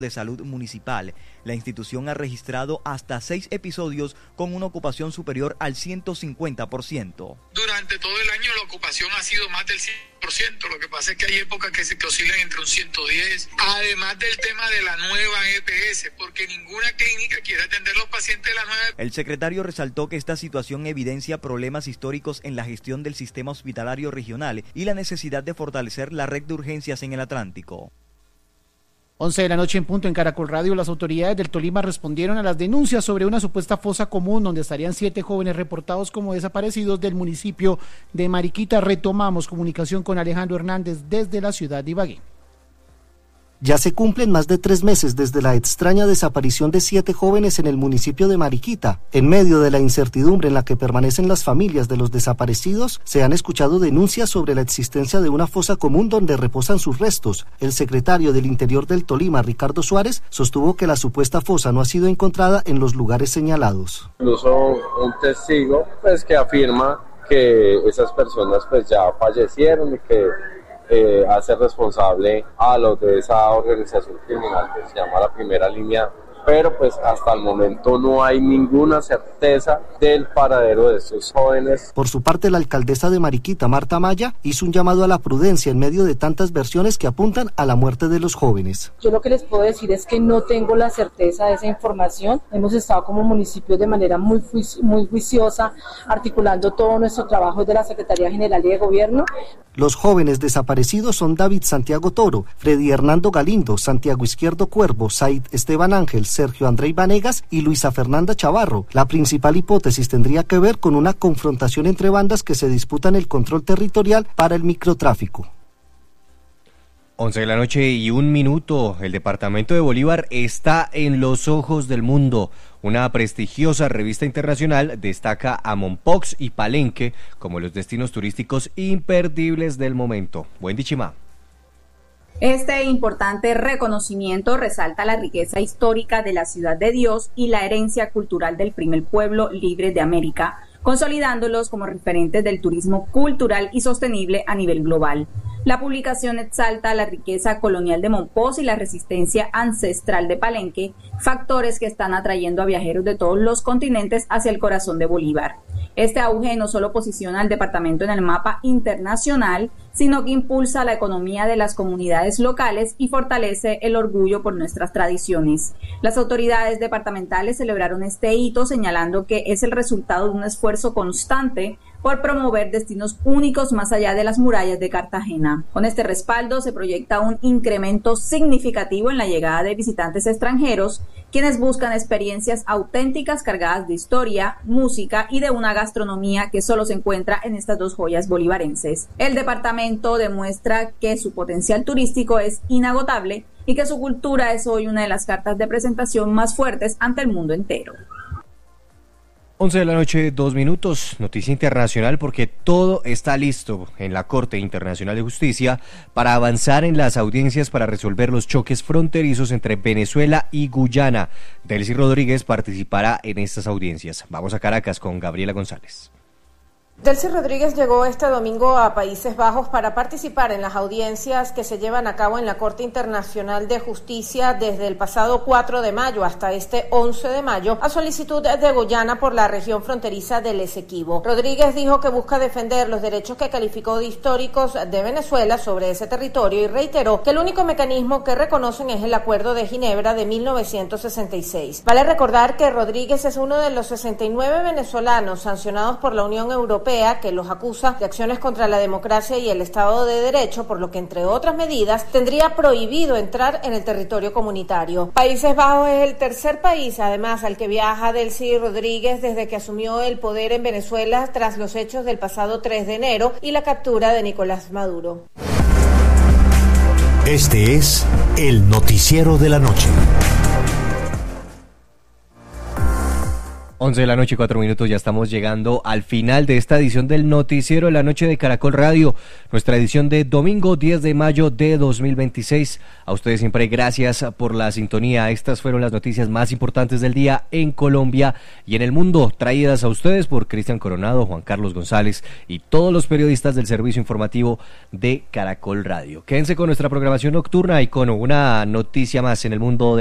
de Salud Municipal. La institución ha registrado hasta 6 episodios con una ocupación superior al 150%. Durante todo el año la ocupación ha sido más del 100%, lo que pasa es que hay épocas que oscilan entre un 110, además del tema de la nueva EPS, porque ninguna clínica quiere atender a los pacientes de la nueva EPS. El secretario resaltó que esta situación evidencia problemas históricos en la gestión del sistema hospitalario regional y la necesidad de fortalecer la red de urgencias en el Atlántico. 11 de la noche en punto en Caracol Radio, las autoridades del Tolima respondieron a las denuncias sobre una supuesta fosa común donde estarían 7 jóvenes reportados como desaparecidos del municipio de Mariquita. Retomamos comunicación con Alejandro Hernández desde la ciudad de Ibagué. Ya se cumplen más de 3 meses desde la extraña desaparición de 7 jóvenes en el municipio de Mariquita. En medio de la incertidumbre en la que permanecen las familias de los desaparecidos, se han escuchado denuncias sobre la existencia de una fosa común donde reposan sus restos. El secretario del Interior del Tolima, Ricardo Suárez, sostuvo que la supuesta fosa no ha sido encontrada en los lugares señalados. Incluso un testigo que afirma que esas personas ya fallecieron y que hace responsable a los de esa organización criminal que se llama la Primera Línea, pero hasta el momento no hay ninguna certeza del paradero de estos jóvenes. Por su parte, la alcaldesa de Mariquita, Marta Maya, hizo un llamado a la prudencia en medio de tantas versiones que apuntan a la muerte de los jóvenes. Yo lo que les puedo decir es que no tengo la certeza de esa información. Hemos estado como municipio de manera muy juiciosa, articulando todo nuestro trabajo desde la Secretaría General de Gobierno. Los jóvenes desaparecidos son David Santiago Toro, Freddy Hernando Galindo, Santiago Izquierdo Cuervo, Said Esteban Ángel, Sergio Andrei Vanegas y Luisa Fernanda Chavarro. La principal hipótesis tendría que ver con una confrontación entre bandas que se disputan el control territorial para el microtráfico. 11 de la noche y 1 minuto. El departamento de Bolívar está en los ojos del mundo. Una prestigiosa revista internacional destaca a Mompox y Palenque como los destinos turísticos imperdibles del momento. Buen Dichimá. Este importante reconocimiento resalta la riqueza histórica de la Ciudad de Dios y la herencia cultural del primer pueblo libre de América, consolidándolos como referentes del turismo cultural y sostenible a nivel global. La publicación exalta la riqueza colonial de Mompox y la resistencia ancestral de Palenque, factores que están atrayendo a viajeros de todos los continentes hacia el corazón de Bolívar. Este auge no solo posiciona al departamento en el mapa internacional, sino que impulsa la economía de las comunidades locales y fortalece el orgullo por nuestras tradiciones. Las autoridades departamentales celebraron este hito, señalando que es el resultado de un esfuerzo constante por promover destinos únicos más allá de las murallas de Cartagena. Con este respaldo se proyecta un incremento significativo en la llegada de visitantes extranjeros, quienes buscan experiencias auténticas cargadas de historia, música y de una gastronomía que solo se encuentra en estas dos joyas bolivarenses. El departamento demuestra que su potencial turístico es inagotable y que su cultura es hoy una de las cartas de presentación más fuertes ante el mundo entero. 11 de la noche, 2 minutos, noticia internacional porque todo está listo en la Corte Internacional de Justicia para avanzar en las audiencias para resolver los choques fronterizos entre Venezuela y Guyana. Delcy Rodríguez participará en estas audiencias. Vamos a Caracas con Gabriela González. Delcy Rodríguez llegó este domingo a Países Bajos para participar en las audiencias que se llevan a cabo en la Corte Internacional de Justicia desde el pasado 4 de mayo hasta este 11 de mayo a solicitud de Guyana por la región fronteriza del Esequibo. Rodríguez dijo que busca defender los derechos que calificó de históricos de Venezuela sobre ese territorio y reiteró que el único mecanismo que reconocen es el Acuerdo de Ginebra de 1966. Vale recordar que Rodríguez es uno de los 69 venezolanos sancionados por la Unión Europea que los acusa de acciones contra la democracia y el Estado de Derecho, por lo que, entre otras medidas, tendría prohibido entrar en el territorio comunitario. Países Bajos es el tercer país, además, al que viaja Delcy Rodríguez desde que asumió el poder en Venezuela tras los hechos del pasado 3 de enero y la captura de Nicolás Maduro. Este es el noticiero de la noche. 11 de la noche, 4 minutos, ya estamos llegando al final de esta edición del Noticiero de la Noche de Caracol Radio, nuestra edición de domingo 10 de mayo de 2026. A ustedes siempre gracias por la sintonía. Estas fueron las noticias más importantes del día en Colombia y en el mundo, traídas a ustedes por Cristian Coronado, Juan Carlos González y todos los periodistas del servicio informativo de Caracol Radio. Quédense con nuestra programación nocturna y con una noticia más en el mundo de